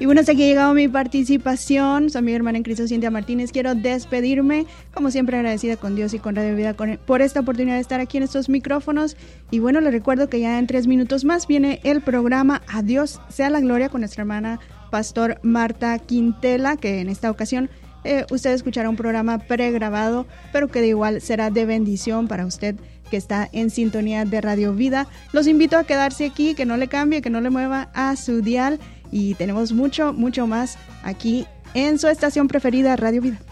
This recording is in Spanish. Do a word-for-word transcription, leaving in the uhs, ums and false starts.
Y bueno, hasta aquí ha llegado mi participación. Soy mi hermana en Cristo, Cintia Martínez. Quiero despedirme, como siempre, agradecida con Dios y con Radio Vida con, por esta oportunidad de estar aquí en estos micrófonos. Y bueno, les recuerdo que ya en tres minutos más viene el programa A Dios sea la gloria con nuestra hermana Pastor Marta Quintela, que en esta ocasión eh, usted escuchará un programa pregrabado, pero que de igual será de bendición para usted que está en sintonía de Radio Vida. Los invito a quedarse aquí, que no le cambie, que no le mueva a su dial, y tenemos mucho, mucho más aquí en su estación preferida, Radio Vida.